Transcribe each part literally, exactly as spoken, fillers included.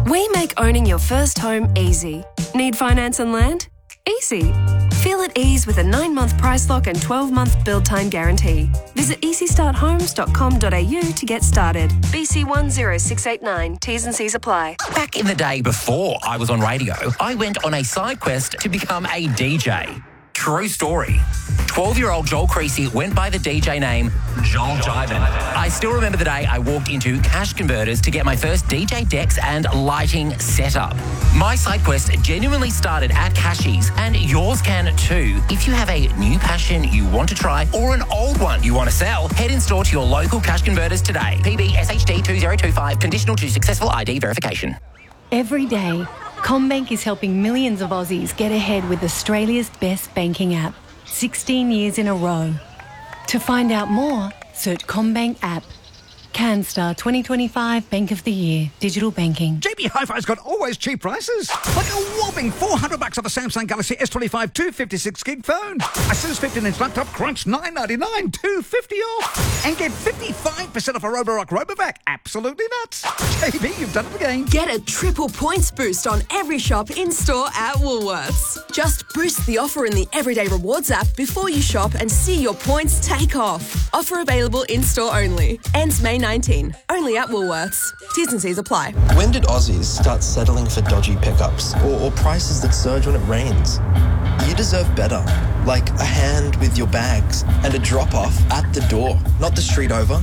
We make owning your first home easy. Need finance and land? Easy. Feel at ease with a nine-month price lock and twelve-month build time guarantee. Visit easy start homes dot com dot a u to get started. B C one zero six eight nine. T's and C's apply. Back in the day before I was on radio, I went on a side quest to become a D J. True story. twelve-year-old Joel Creasy went by the D J name Joel Jivin. I still remember the day I walked into Cash Converters to get my first D J decks and lighting setup. My side quest genuinely started at Cashies, and yours can too. If you have a new passion you want to try or an old one you want to sell, head in store to your local Cash Converters today. P B S H D two zero two five, conditional to successful I D verification. Every day, CommBank is helping millions of Aussies get ahead with Australia's best banking app. sixteen years in a row. To find out more, search CommBank app. CanStar twenty twenty-five Bank of the Year. Digital banking. J B Hi-Fi's got always cheap prices. Like a whopping four hundred bucks off a Samsung Galaxy S twenty-five two fifty-six gig phone. Asus fifteen inch laptop crunch nine ninety-nine, two fifty off. And get fifty-five percent off a Roborock Robovac. Absolutely nuts. J B, you've done it again. Get a triple points boost on every shop in-store at Woolworths. Just boost the offer in the Everyday Rewards app before you shop and see your points take off. Offer available in-store only. Ends May nineteenth. Only at Woolworths. T's and C's apply. When did Aussies start settling for dodgy pickups or, or prices that surge when it rains? You deserve better, like a hand with your bags and a drop-off at the door, not the street over.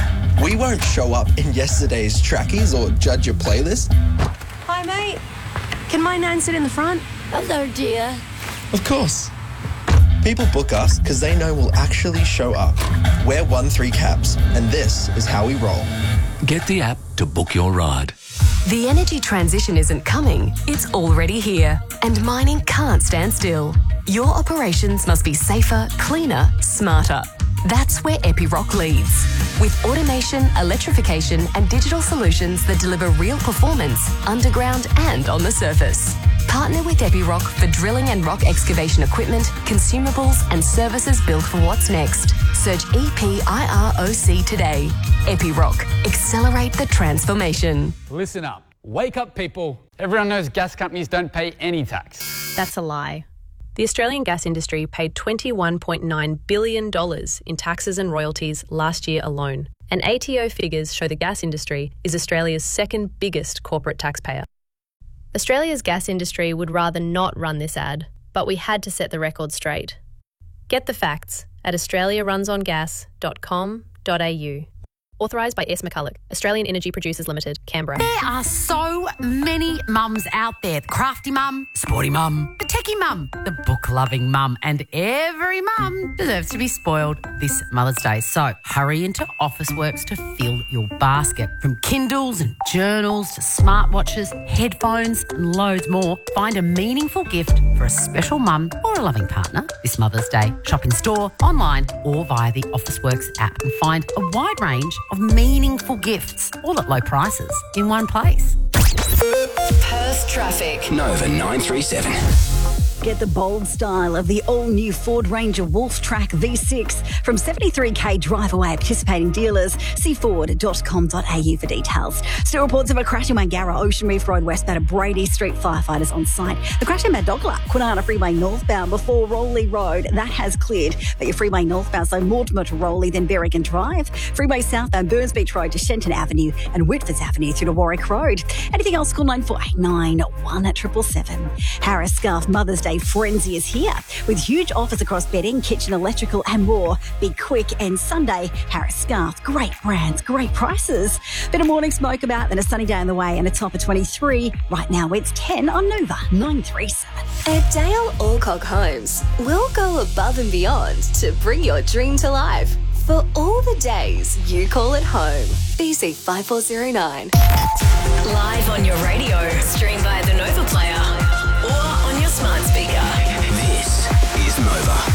We won't show up in yesterday's trackies or judge your playlist. Hi, mate. Can my nan sit in the front? Hello, dear. Of course. People book us because they know we'll actually show up. We're one three cabs, and this is how we roll. Get the app to book your ride. The energy transition isn't coming, it's already here. And mining can't stand still. Your operations must be safer, cleaner, smarter. That's where Epiroc leads. With automation, electrification and digital solutions that deliver real performance underground and on the surface. Partner with Epiroc for drilling and rock excavation equipment, consumables and services built for what's next. Search E P I R O C today. Epiroc. Accelerate the transformation. Listen up. Wake up, people. Everyone knows gas companies don't pay any tax. That's a lie. The Australian gas industry paid twenty-one point nine billion dollars in taxes and royalties last year alone. And A T O figures show the gas industry is Australia's second biggest corporate taxpayer. Australia's gas industry would rather not run this ad, but we had to set the record straight. Get the facts at australia runs on gas dot com dot a u. Authorised by S. McCulloch, Australian Energy Producers Limited, Canberra. There are so many mums out there. The crafty mum, sporty mum, the techie mum, the book-loving mum, and every mum deserves to be spoiled this Mother's Day. So hurry into Officeworks to fill your basket. From Kindles and journals to smartwatches, headphones and loads more, find a meaningful gift for a special mum or a loving partner this Mother's Day. Shop in store, online or via the Officeworks app and find a wide range of meaningful gifts, all at low prices, in one place. Perth traffic. Nova nine three seven. Get the bold style of the all-new Ford Ranger Wolf Track V six from seventy-three k drive away at participating dealers. See ford dot com dot a u for details. Still reports of a crash in Mangara, Ocean Reef Road westbound at Brady Street. Firefighters on site. The crash in Madogla, Kwinana Freeway northbound before Rowley Road. That has cleared. But your freeway northbound, so Mortimer to Rowley, then Berrigan Drive. Freeway southbound Burns Beach Road to Shenton Avenue and Whitfords Avenue through to Warwick Road. Anything else, call nine four eight nine one seven seven. Harris Scarf Mother's Day Frenzy is here with huge offers across bedding, kitchen, electrical and more. Be quick, and Sunday, Harris Scarf. Great brands, great prices. Bit of morning smoke about, then a sunny day on the way and a top of twenty-three. Right now it's ten on Nova nine three seven. At Dale Alcock Homes, we'll go above and beyond to bring your dream to life. For all the days you call it home. B C five four zero nine. Live on your radio, stream via the Nova Player or on your smart speaker. This is Nova.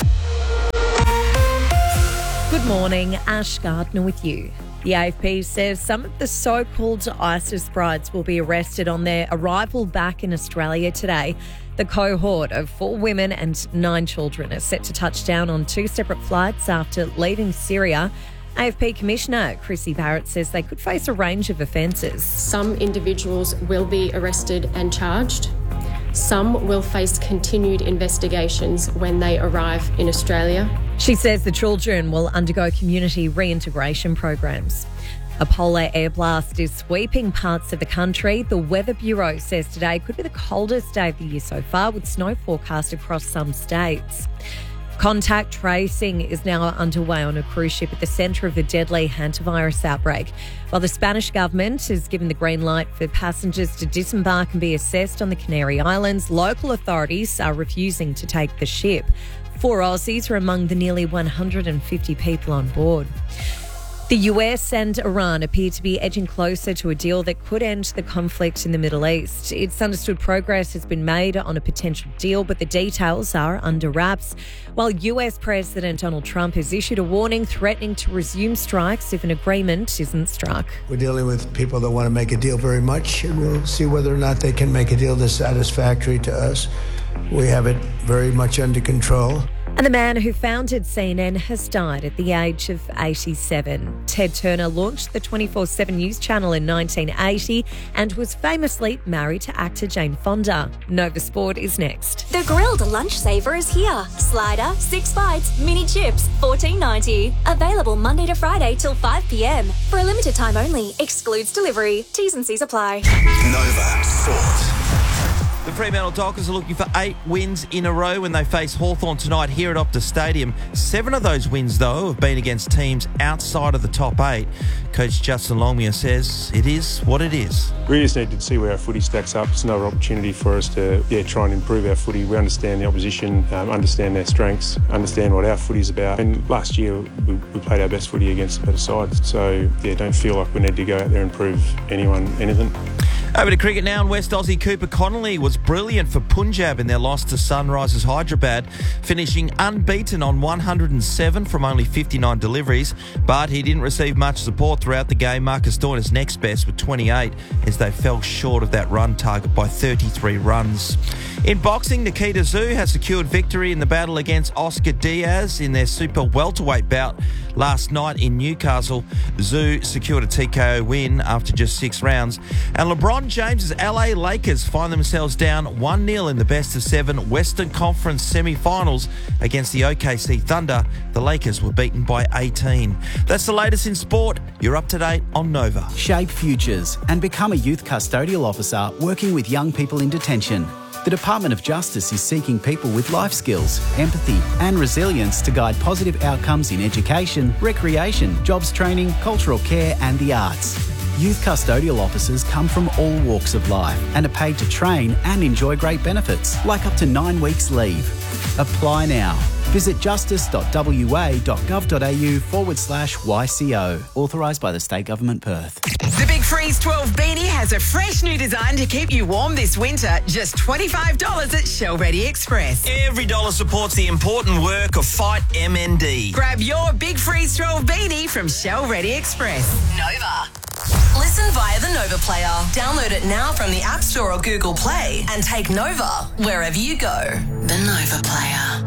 Good morning, Ash Gardner with you. The A F P says some of the so-called ISIS brides will be arrested on their arrival back in Australia today. The cohort of four women and nine children are set to touch down on two separate flights after leaving Syria. A F P Commissioner Chrissy Barrett says they could face a range of offences. Some individuals will be arrested and charged. Some will face continued investigations when they arrive in Australia. She says the children will undergo community reintegration programs. A polar air blast is sweeping parts of the country. The Weather Bureau says today could be the coldest day of the year so far, with snow forecast across some states. Contact tracing is now underway on a cruise ship at the centre of the deadly hantavirus outbreak. While the Spanish government has given the green light for passengers to disembark and be assessed on the Canary Islands, local authorities are refusing to take the ship. Four Aussies are among the nearly one hundred fifty people on board. The U S and Iran appear to be edging closer to a deal that could end the conflict in the Middle East. It's understood progress has been made on a potential deal, but the details are under wraps. While U S President Donald Trump has issued a warning threatening to resume strikes if an agreement isn't struck. We're dealing with people that want to make a deal very much, and we'll see whether or not they can make a deal that's satisfactory to us. We have it very much under control. And the man who founded C N N has died at the age of eighty-seven. Ted Turner launched the twenty-four seven News channel in nineteen eighty and was famously married to actor Jane Fonda. Nova Sport is next. The grilled lunch saver is here. Slider, six bites, mini chips, fourteen ninety. Available Monday to Friday till five p.m. For a limited time only. Excludes delivery. T's and C's apply. Nova Sport. The Fremantle Dockers are looking for eight wins in a row when they face Hawthorn tonight here at Optus Stadium. Seven of those wins, though, have been against teams outside of the top eight. Coach Justin Longmuir says it is what it is. We just need to see where our footy stacks up. It's another opportunity for us to yeah, try and improve our footy. We understand the opposition, um, understand their strengths, understand what our footy's about. And last year, we, we played our best footy against the better sides. So, yeah, don't feel like we need to go out there and prove anyone anything. Over to cricket now, and West Aussie Cooper Connolly was brilliant for Punjab in their loss to Sunrisers Hyderabad, finishing unbeaten on one hundred seven from only fifty-nine deliveries. But he didn't receive much support throughout the game. Marcus Stoiner's next best with twenty-eight, as they fell short of that run target by thirty-three runs. In boxing, Nikita Tszyu has secured victory in the battle against Oscar Diaz in their super welterweight bout last night in Newcastle. Tszyu secured a T K O win after just six rounds. And LeBron James's L A Lakers find themselves down one nil in the best of seven Western Conference semi-finals against the O K C Thunder. The Lakers were beaten by eighteen. That's the latest in sport. You're up to date on Nova. Shape futures and become a youth custodial officer working with young people in detention. The Department of Justice is seeking people with life skills, empathy and resilience to guide positive outcomes in education, recreation, jobs training, cultural care and the arts. Youth custodial officers come from all walks of life and are paid to train and enjoy great benefits, like up to nine weeks leave. Apply now. Visit justice.wa.gov.au forward slash YCO. Authorised by the State Government Perth. The Big Freeze twelve beanie has a fresh new design to keep you warm this winter. Just twenty-five dollars at Shell Ready Express. Every dollar supports the important work of Fight M N D. Grab your Big Freeze twelve beanie from Shell Ready Express. Nova. Listen via the Nova player. Download it now from the App Store or Google Play and take Nova wherever you go. The Nova player.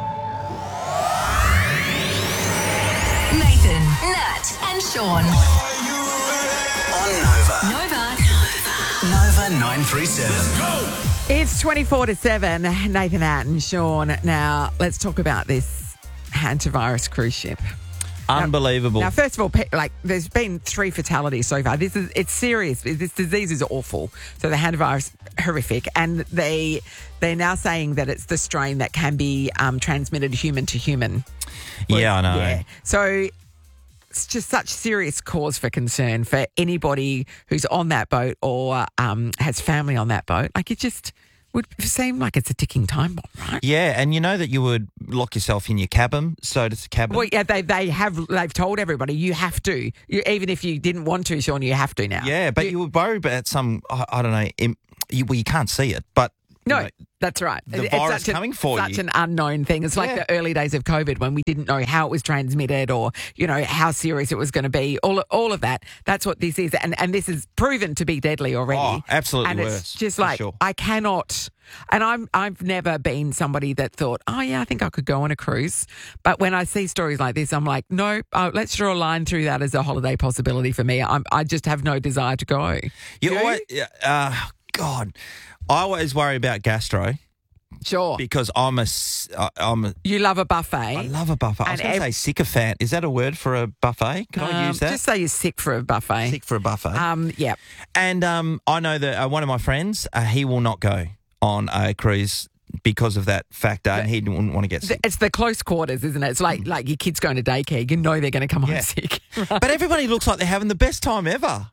Nathan, Nat and Sean. On Nova. Nova. Nova nine three seven. Let's go. It's twenty-four to seven. Nathan, Nat and Sean. Now, let's talk about this hantavirus cruise ship. Unbelievable. Now, now, first of all, like, there's been three fatalities so far. This is it's serious. This disease is awful. So the hantavirus, horrific, and they they're now saying that it's the strain that can be um, transmitted human to human. Yeah, I know. Yeah. So it's just such serious cause for concern for anybody who's on that boat or um, has family on that boat. Like, it just would seem like it's a ticking time bomb, right? Yeah, and you know that you would lock yourself in your cabin, so does the cabin. Well, yeah, they they have they've told everybody you have to, you, even if you didn't want to, Sean, you have to now. Yeah, but you, you would worry about some, I, I don't know, im, you, well, you can't see it, but No, you know, that's right. the It's virus such a- coming for such you. an unknown thing. It's like Yeah. the early days of COVID when we didn't know how it was transmitted or, you know, how serious it was going to be. All all of that. That's what this is. And and this is proven to be deadly already. Oh, absolutely And worse, it's just for like, sure. I cannot... And I'm, I've never been somebody that thought, oh, yeah, I think I could go on a cruise. But when I see stories like this, I'm like, no, oh, let's draw a line through that as a holiday possibility for me. I'm, I just have no desire to go. You always, uh, God, I always worry about gastro. Sure. Because I'm a, s- I- I'm a, You love a buffet. I love a buffet. I was And going to ev- say sycophant. Is that a word for a buffet? Can I Um, use that? Just say you're sick for a buffet. Sick for a buffet. Um, yeah. And um, I know that uh, one of my friends, uh, he will not go on a cruise because of that factor, and he wouldn't want to get sick. It's the close quarters, isn't it? It's like like your kids going to daycare. You know they're going to come home Yeah. sick. But everybody looks like they're having the best time ever.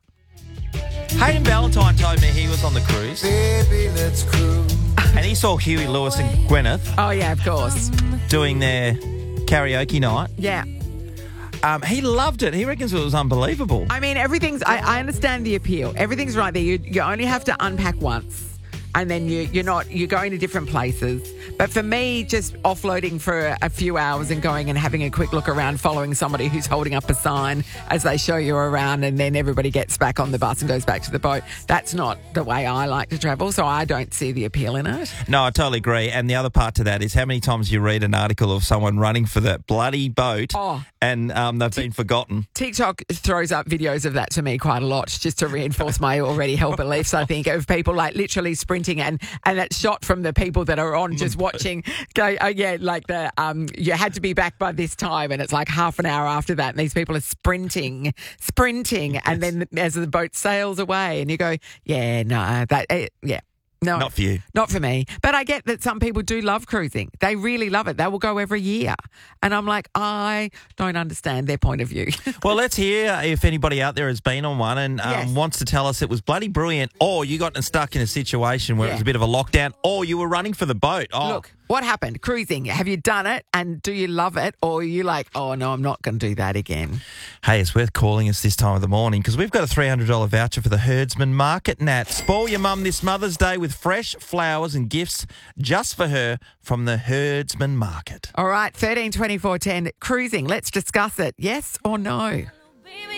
Hayden Valentine told me he was on the cruise. Baby, let's cruise. And he saw Huey Lewis and Gwyneth. Oh, yeah, of course. Doing their karaoke night. Yeah. Um, he loved it. He reckons it was unbelievable. I mean, everything's, I, I understand the appeal. Everything's right there. You, you only have to unpack once. And then you, you're not, you're going to different places. But for me, just offloading for a, a few hours and going and having a quick look around, following somebody who's holding up a sign as they show you around, and then everybody gets back on the bus and goes back to the boat. That's not the way I like to travel, so I don't see the appeal in it. No, I totally agree. And the other part to that is how many times you read an article of someone running for that bloody boat Oh. and um, they've been forgotten. TikTok throws up videos of that to me quite a lot, just to reinforce my already held beliefs, I think, of people like literally sprinting and and it's shot from the people that are on just watching go, oh yeah, like the um you had to be back by this time, and it's like half an hour after that, and these people are sprinting sprinting and then as the boat sails away, and you go, yeah, no, that eh, yeah. No, Not for you. Not for me. But I get that some people do love cruising. They really love it. They will go every year. And I'm like, I don't understand their point of view. Well, let's hear if anybody out there has been on one and um, Yes. wants to tell us it was bloody brilliant, or you got stuck in a situation where it Yeah. was a bit of a lockdown, or you were running for the boat. Oh, Look, what happened? Cruising. Have you done it? And do you love it? Or are you like, oh, no, I'm not going to do that again? hey, it's worth calling us this time of the morning because we've got a three hundred dollars voucher for the Herdsman Market, Nat. Spoil your mum this Mother's Day with fresh flowers and gifts just for her from the Herdsman Market. All right, thirteen twenty-four ten. Cruising. Let's discuss it. Yes or no?